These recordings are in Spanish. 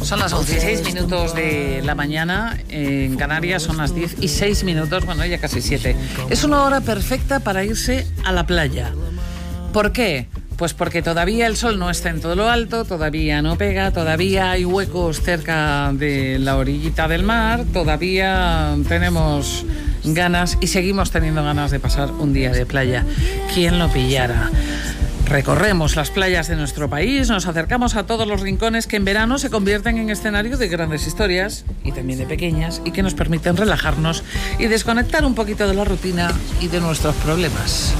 Son las 11:06 de la mañana, en Canarias son las 10:06, bueno, ya casi 7. Es una hora perfecta para irse a la playa. ¿Por qué? Pues porque todavía el sol no está en todo lo alto, todavía no pega, todavía hay huecos cerca de la orillita del mar, todavía tenemos ganas y seguimos teniendo ganas de pasar un día de playa. ¿Quién lo pillara? Recorremos las playas de nuestro país, nos acercamos a todos los rincones que en verano se convierten en escenario de grandes historias y también de pequeñas y que nos permiten relajarnos y desconectar un poquito de la rutina y de nuestros problemas.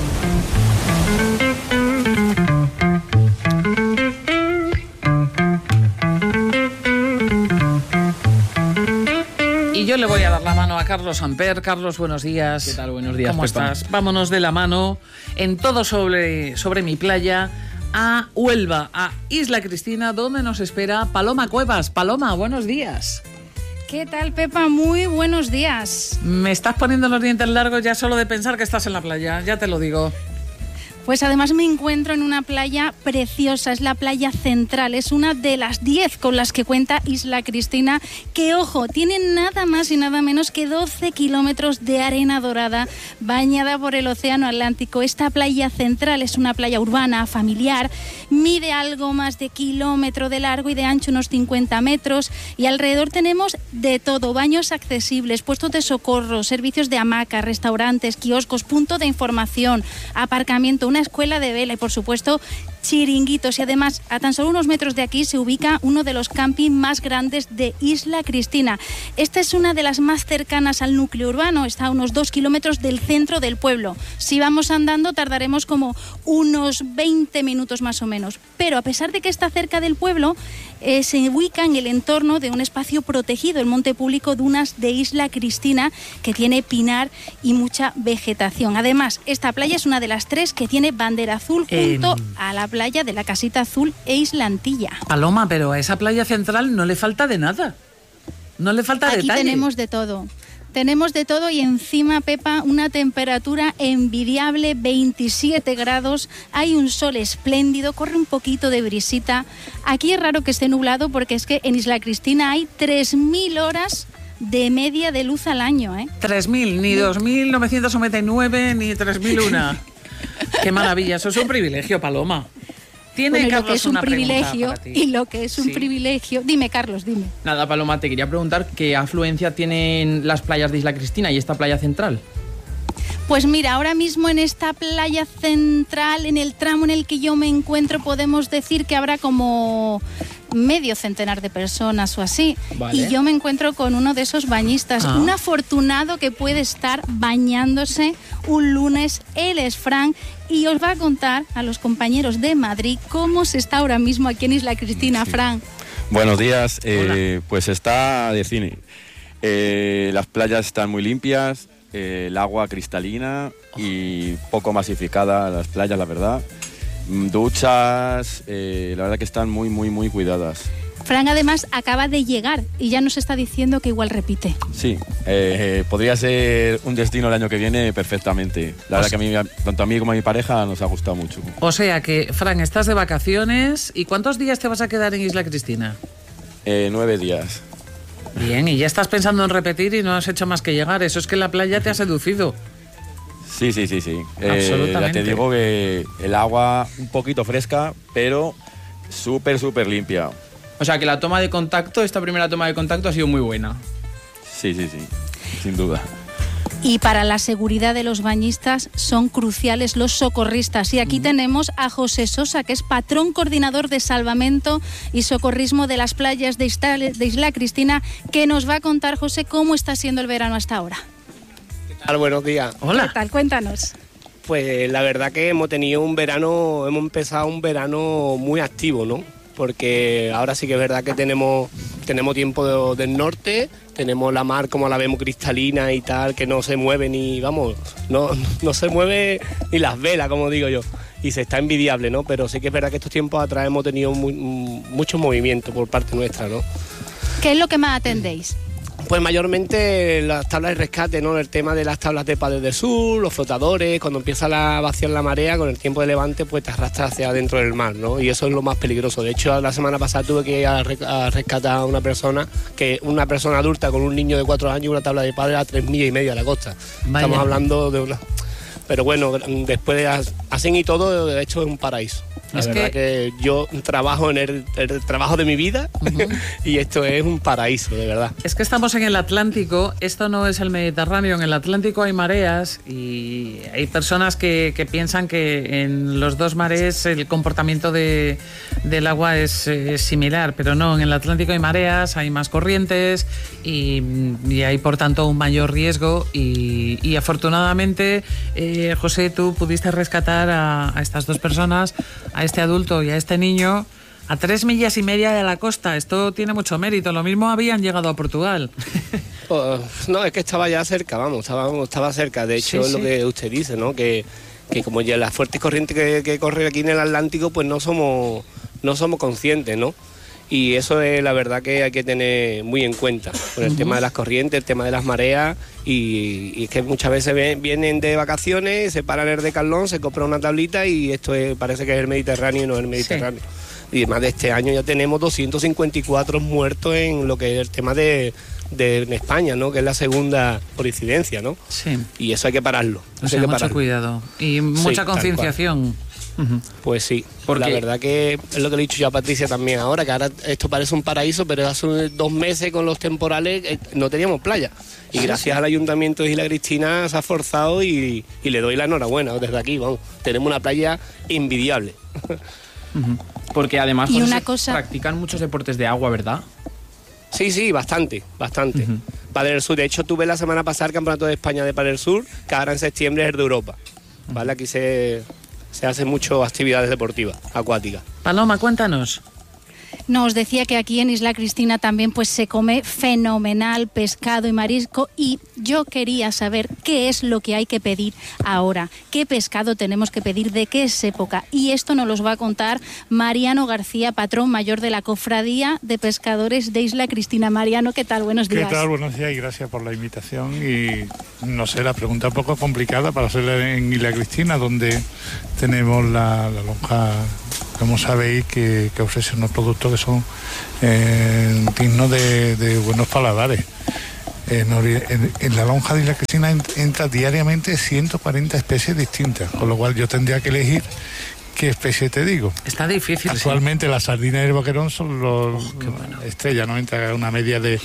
Y yo le voy a dar la mano a Carlos Amper. Carlos, buenos días. ¿Qué tal? Buenos días, ¿Cómo Pepa? estás? Vámonos de la mano en todo sobre mi playa a Huelva, a Isla Cristina, donde nos espera Paloma Cuevas. Paloma, buenos días. ¿Qué tal, Pepa? Muy buenos días. Me estás poniendo los dientes largos ya solo de pensar que estás en la playa, ya te lo digo. Pues además me encuentro en una playa preciosa, es la playa central, es una de las 10 con las que cuenta Isla Cristina, que, ojo, tiene nada más y nada menos que 12 kilómetros de arena dorada bañada por el océano Atlántico. Esta playa central es una playa urbana, familiar, mide algo más de kilómetro de largo y de ancho, unos 50 metros, y alrededor tenemos de todo: baños accesibles, puestos de socorro, servicios de hamaca, restaurantes, kioscos, punto de información, aparcamiento, una escuela de vela y, por supuesto, chiringuitos. Y además, a tan solo unos metros de aquí se ubica uno de los campings más grandes de Isla Cristina. Esta es una de las más cercanas al núcleo urbano, está a unos 2 kilómetros del centro del pueblo. Si vamos andando tardaremos como unos 20 minutos más o menos. Pero a pesar de que está cerca del pueblo, se ubica en el entorno de un espacio protegido, el monte público Dunas de Isla Cristina, que tiene pinar y mucha vegetación. Además, esta playa es una de las 3 que tiene bandera azul junto a la playa de la Casita Azul e Isla Antilla. Paloma, pero a esa playa central no le falta de nada. No le falta detalle. Aquí tenemos de todo. Tenemos de todo y encima, Pepa, una temperatura envidiable, 27 grados, hay un sol espléndido, corre un poquito de brisita. Aquí es raro que esté nublado porque es que en Isla Cristina hay 3.000 horas de media de luz al año, ¿eh? 3.000, ni 2.999, ni 3.001. Qué maravilla, eso es un privilegio, Paloma. Tiene, bueno, Carlos, lo que es un una privilegio pregunta para ti. y lo que es un privilegio. Dime, Carlos, dime. Nada, Paloma, te quería preguntar qué afluencia tienen las playas de Isla Cristina y esta playa central. Pues mira, ahora mismo en esta playa central, en el tramo en el que yo me encuentro, podemos decir que habrá como medio centenar de personas o así. Vale. Y yo me encuentro con uno de esos bañistas, un afortunado que puede estar bañándose un lunes. Él es Fran y os va a contar a los compañeros de Madrid cómo se está ahora mismo aquí en Isla Cristina. Sí. Fran. Buenos días, pues está de cine. Las playas están muy limpias, el agua cristalina y poco masificada las playas, la verdad. Duchas, la verdad que están muy, muy, muy cuidadas. Fran además acaba de llegar y ya nos está diciendo que igual repite. Sí, podría ser un destino el año que viene perfectamente. La verdad que a mí, tanto a mí como a mi pareja, nos ha gustado mucho. O sea que, Fran, estás de vacaciones. ¿Y cuántos días te vas a quedar en Isla Cristina? 9 días. Bien, y ya estás pensando en repetir y no has hecho más que llegar. Eso es que la playa te ha seducido. Sí. Absolutamente. Ya te digo que el agua un poquito fresca, pero súper, súper limpia. O sea que la toma de contacto, esta primera toma de contacto ha sido muy buena. Sí, sin duda. Y para la seguridad de los bañistas son cruciales los socorristas. Y aquí tenemos a José Sosa, que es patrón coordinador de salvamento y socorrismo de las playas de Isla Cristina, que nos va a contar, José, cómo está siendo el verano hasta ahora. ¿Qué tal? Buenos días. Hola. ¿Qué tal? Cuéntanos. Pues la verdad que hemos empezado un verano muy activo, ¿no? Porque ahora sí que es verdad que tenemos tiempo del norte, tenemos la mar como la vemos cristalina y tal, que no se mueve ni, vamos, no se mueve ni las velas, como digo yo, y se está envidiable, ¿no? Pero sí que es verdad que estos tiempos atrás hemos tenido mucho movimiento por parte nuestra, ¿no? ¿Qué es lo que más atendéis? Pues mayormente las tablas de rescate, ¿no? El tema de las tablas de Padres del Sur, los flotadores, cuando empieza a vaciar la marea, con el tiempo de levante, pues te arrastras hacia adentro del mar, ¿no? Y eso es lo más peligroso. De hecho, la semana pasada tuve que ir a rescatar a una persona adulta con un niño de 4 años y una tabla de padre a 3,5 millas de la costa. Vaya. Estamos hablando de una... Pero bueno, después de así y todo, de hecho es un paraíso. La verdad que yo trabajo en el trabajo de mi vida y esto es un paraíso, de verdad. Es que estamos en el Atlántico, esto no es el Mediterráneo, en el Atlántico hay mareas y hay personas que piensan que en los dos mares el comportamiento del agua es similar, pero no, en el Atlántico hay mareas, hay más corrientes y hay por tanto un mayor riesgo y afortunadamente, José, tú pudiste rescatar a estas dos personas, a este adulto y a este niño, a 3,5 millas de la costa. Esto tiene mucho mérito. Lo mismo habían llegado a Portugal. No, es que estaba ya cerca, estaba cerca. De hecho, es lo que usted dice, ¿no? Que como ya las fuertes corrientes que corren aquí en el Atlántico, pues no somos conscientes, ¿no? Y eso es la verdad que hay que tener muy en cuenta, con el tema de las corrientes, el tema de las mareas, y es que muchas veces vienen de vacaciones, se paran en el Decathlon, se compran una tablita y esto parece que es el Mediterráneo y no es el Mediterráneo. Sí. Y además de este año ya tenemos 254 muertos en lo que es el tema de en España, ¿no? Que es la segunda por incidencia, ¿no? Sí. Y eso hay que pararlo. O sea, mucho cuidado y mucha concienciación. Pues sí, porque la verdad que es lo que le he dicho yo a Patricia también ahora, que ahora esto parece un paraíso, pero hace 2 meses con los temporales no teníamos playa. Y gracias al Ayuntamiento de Isla Cristina se ha esforzado y le doy la enhorabuena desde aquí, vamos. Tenemos una playa envidiable. Porque además practican muchos deportes de agua, ¿verdad? Sí, bastante. Padre del Sur, de hecho tuve la semana pasada el Campeonato de España de Padre del Sur, que ahora en septiembre es el de Europa. ¿Vale? Aquí se hacen muchas actividades deportivas, acuáticas. Paloma, cuéntanos. No, os decía que aquí en Isla Cristina también pues se come fenomenal pescado y marisco, y yo quería saber qué es lo que hay que pedir ahora, qué pescado tenemos que pedir, de qué es época, y esto nos lo va a contar Mariano García, patrón mayor de la Cofradía de Pescadores de Isla Cristina. Mariano, ¿qué tal? Buenos días. ¿Qué tal? Buenos días y gracias por la invitación. Y no sé, la pregunta un poco complicada para hacerla en Isla Cristina, donde tenemos la lonja, como sabéis, que ofrece unos productos que son dignos de buenos paladares. En la lonja de Isla Cristina entra diariamente 140 especies distintas, con lo cual yo tendría que elegir qué especie te digo. Está difícil. Actualmente las sardinas y el boquerón son los estrellas, ¿no? Entra una media de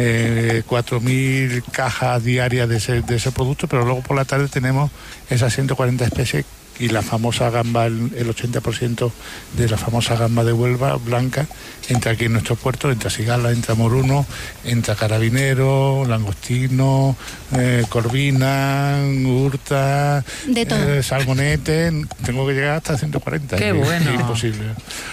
4.000 cajas diarias de ese producto, pero luego por la tarde tenemos esas 140 especies. Y la famosa gamba, el 80% de la famosa gamba de Huelva, blanca, entra aquí en nuestro puerto, entra cigala, entra moruno, entra carabinero, langostino, corvina, hurta, salmonete. Tengo que llegar hasta 140. ¡Qué bueno! Es imposible.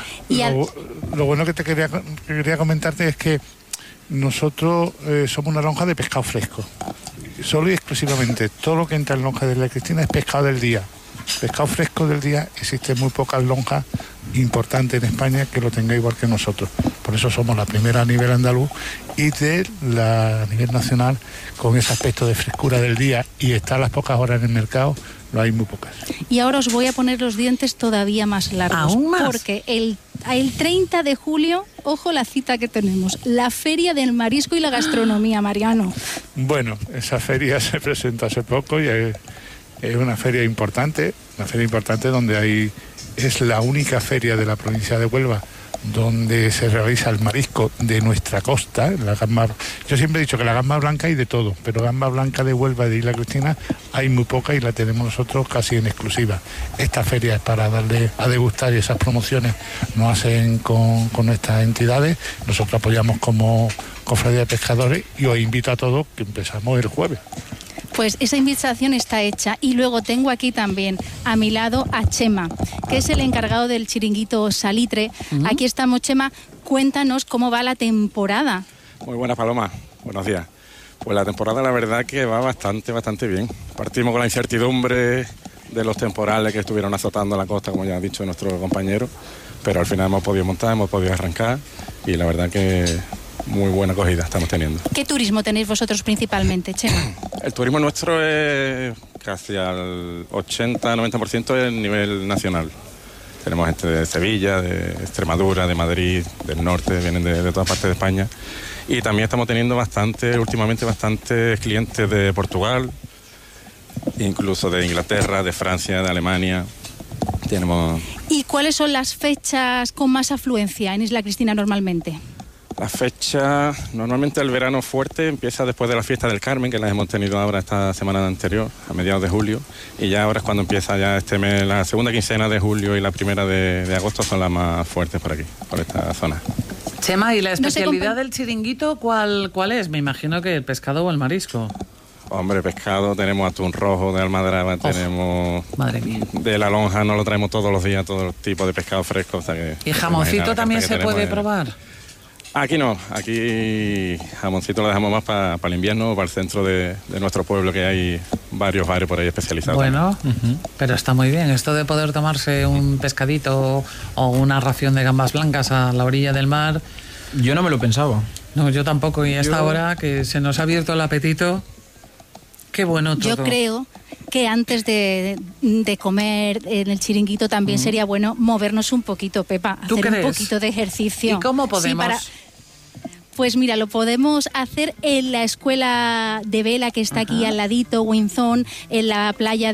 Lo bueno que quería comentarte es que nosotros somos una lonja de pescado fresco. Solo y exclusivamente todo lo que entra en lonja de Isla Cristina es pescado del día. Pescado fresco del día, existen muy pocas lonjas importantes en España que lo tenga igual que nosotros. Por eso somos la primera a nivel andaluz y a nivel nacional con ese aspecto de frescura del día, y estar las pocas horas en el mercado, lo hay muy pocas. Y ahora os voy a poner los dientes todavía más largos. ¿Aún más? Porque el 30 de julio, ojo la cita que tenemos, la Feria del Marisco y la Gastronomía, Mariano. Bueno, esa feria se presentó hace poco y es una feria importante donde es la única feria de la provincia de Huelva donde se realiza el marisco de nuestra costa, la gamba. Yo siempre he dicho que la gamba blanca hay de todo, pero gamba blanca de Huelva y de Isla Cristina hay muy poca y la tenemos nosotros casi en exclusiva. Esta feria es para darle a degustar, y esas promociones nos hacen con nuestras entidades. Nosotros apoyamos como Cofradía de Pescadores y os invito a todos, que empezamos el jueves. Pues esa invitación está hecha, y luego tengo aquí también a mi lado a Chema, que es el encargado del chiringuito Salitre. Aquí estamos, Chema, cuéntanos cómo va la temporada. Muy buenas, Paloma, buenos días. Pues la temporada la verdad que va bastante bien. Partimos con la incertidumbre de los temporales que estuvieron azotando la costa, como ya ha dicho nuestro compañero, pero al final hemos podido montar, hemos podido arrancar, y la verdad que muy buena acogida estamos teniendo. ¿Qué turismo tenéis vosotros principalmente, Chema? El turismo nuestro es casi al 80-90% es nivel nacional. Tenemos gente de Sevilla, de Extremadura, de Madrid, del norte, vienen de todas partes de España. Y también estamos teniendo últimamente bastantes clientes de Portugal, incluso de Inglaterra, de Francia, de Alemania. ¿Y cuáles son las fechas con más afluencia en Isla Cristina normalmente? La fecha, normalmente el verano fuerte empieza después de la fiesta del Carmen, que las hemos tenido ahora esta semana anterior, a mediados de julio, y ya ahora es cuando empieza ya este mes, la segunda quincena de julio y la primera de agosto son las más fuertes por aquí, por esta zona. Chema, ¿y la especialidad del chiringuito cuál es? Me imagino que el pescado o el marisco. Hombre, pescado, tenemos atún rojo de Almadraba, tenemos... Madre mía. De la lonja, no lo traemos todos los días, todo tipo de pescado fresco. O sea que, ¿Y jamoncito también se puede probar? Aquí no, aquí jamoncito lo dejamos más para el invierno o para el centro de nuestro pueblo, que hay varios bares por ahí especializados. Bueno, pero está muy bien esto de poder tomarse un pescadito o una ración de gambas blancas a la orilla del mar. Yo no me lo pensaba. No, yo tampoco, y a esta hora que se nos ha abierto el apetito, qué bueno todo. Yo creo que antes de comer en el chiringuito también sería bueno movernos un poquito, Pepa, ¿Tú hacer crees? un poquito de ejercicio. ¿Y cómo podemos? Pues mira, lo podemos hacer en la escuela de vela que está aquí al ladito, Winzón, en la playa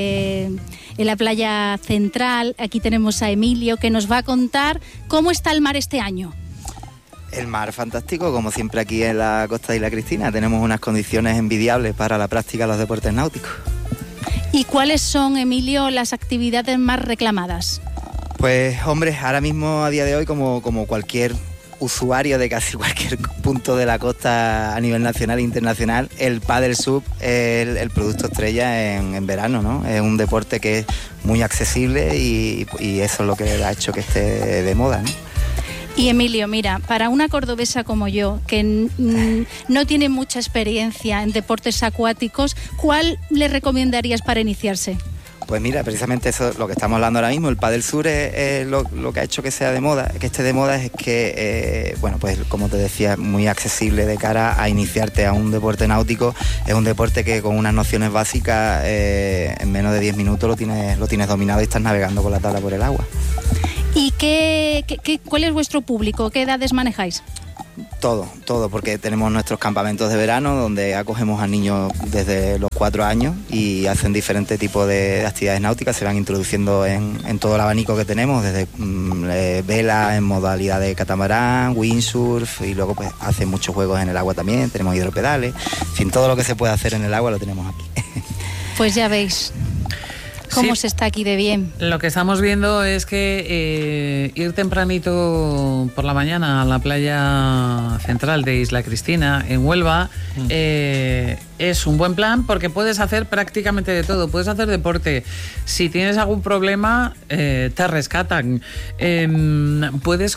central. Aquí tenemos a Emilio, que nos va a contar cómo está el mar este año. El mar fantástico, como siempre aquí en la costa de Isla Cristina. Tenemos unas condiciones envidiables para la práctica de los deportes náuticos. ¿Y cuáles son, Emilio, las actividades más reclamadas? Pues, hombre, ahora mismo, a día de hoy, como cualquier usuario de casi cualquier punto de la costa a nivel nacional e internacional, el pádel sub es el producto estrella en verano, ¿no? Es un deporte que es muy accesible y eso es lo que ha hecho que esté de moda, ¿no? Y Emilio, mira, para una cordobesa como yo, que no tiene mucha experiencia en deportes acuáticos, ¿cuál le recomendarías para iniciarse? Pues mira, precisamente eso es lo que estamos hablando ahora mismo. El pádel sur es lo que ha hecho que sea de moda, que esté de moda, es que, bueno, pues como te decía, muy accesible de cara a iniciarte a un deporte náutico. Es un deporte que con unas nociones básicas en menos de 10 minutos lo tienes dominado y estás navegando con la tabla por el agua. ¿Y cuál es vuestro público? ¿Qué edades manejáis? Todo, porque tenemos nuestros campamentos de verano donde acogemos a niños desde los 4 años y hacen diferentes tipos de actividades náuticas, se van introduciendo en todo el abanico que tenemos, desde vela en modalidad de catamarán, windsurf, y luego pues hacen muchos juegos en el agua también, tenemos hidropedales, en fin, todo lo que se puede hacer en el agua lo tenemos aquí. Pues ya veis cómo se está aquí de bien. Lo que estamos viendo es que ir tempranito por la mañana a la playa central de Isla Cristina, en Huelva, es un buen plan porque puedes hacer prácticamente de todo. Puedes hacer deporte. Si tienes algún problema, te rescatan. Puedes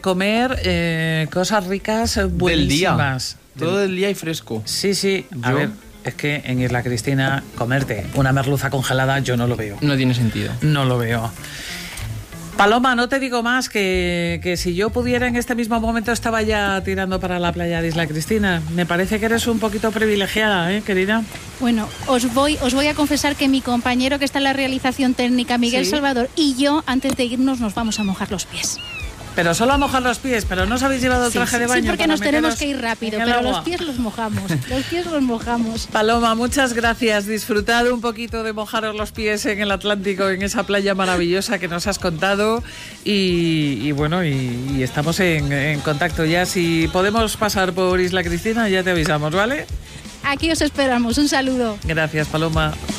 comer cosas ricas, buenísimas. Del día. Todo el día y fresco. Sí. A ver, es que en Isla Cristina comerte una merluza congelada yo no lo veo. No tiene sentido. No lo veo. Paloma, no te digo más que si yo pudiera en este mismo momento estaba ya tirando para la playa de Isla Cristina. Me parece que eres un poquito privilegiada, querida. Bueno, os voy a confesar que mi compañero que está en la realización técnica, Miguel Salvador, y yo, antes de irnos, nos vamos a mojar los pies. Pero solo a mojar los pies, pero no os habéis llevado el traje de baño. Sí, porque nos tenemos que ir rápido, pero los pies los mojamos. Paloma, muchas gracias. Disfrutad un poquito de mojaros los pies en el Atlántico, en esa playa maravillosa que nos has contado. Y bueno, y estamos en contacto ya. Si podemos pasar por Isla Cristina, ya te avisamos, ¿vale? Aquí os esperamos. Un saludo. Gracias, Paloma.